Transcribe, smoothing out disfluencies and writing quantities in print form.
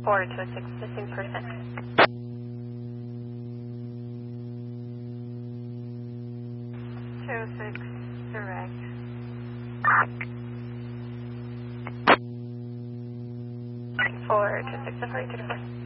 Forward to a 6 missing person. 206 direct. Forward to 6 to 4.